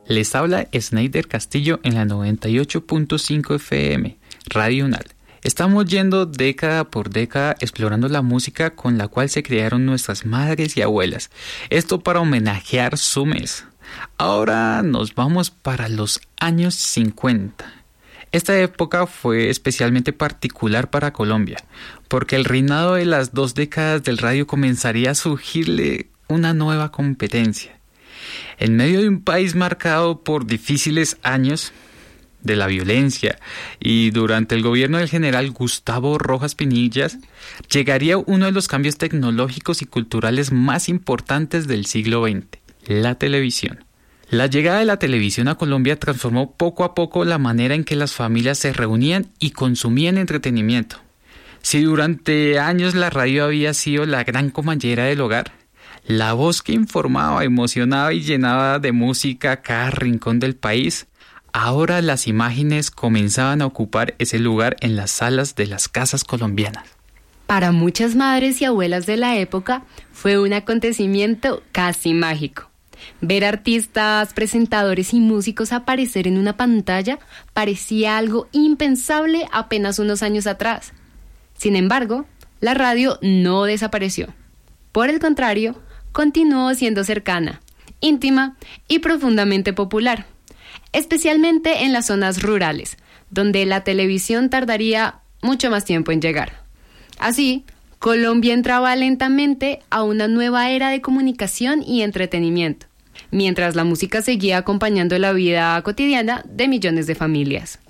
Les habla Snyder Castillo en la 98.5 FM, Radio UNAL. Estamos yendo década por década explorando la música con la cual se criaron nuestras madres y abuelas. Esto para homenajear su mes. Ahora nos vamos para los años 50. Esta época fue especialmente particular para Colombia, porque el reinado de las 2 décadas del radio comenzaría a surgirle una nueva competencia. En medio de un país marcado por difíciles años de la violencia y durante el gobierno del general Gustavo Rojas Pinillas, llegaría uno de los cambios tecnológicos y culturales más importantes del siglo XX, la televisión. La llegada de la televisión a Colombia transformó poco a poco la manera en que las familias se reunían y consumían entretenimiento. Si durante años la radio había sido la gran compañera del hogar, la voz que informaba, emocionaba y llenaba de música cada rincón del país, ahora las imágenes comenzaban a ocupar ese lugar en las salas de las casas colombianas. Para muchas madres y abuelas de la época fue un acontecimiento casi mágico. Ver artistas, presentadores y músicos aparecer en una pantalla parecía algo impensable apenas unos años atrás. Sin embargo, la radio no desapareció. Por el contrario, continuó siendo cercana, íntima y profundamente popular, especialmente en las zonas rurales, donde la televisión tardaría mucho más tiempo en llegar. Así, Colombia entraba lentamente a una nueva era de comunicación y entretenimiento, mientras la música seguía acompañando la vida cotidiana de millones de familias.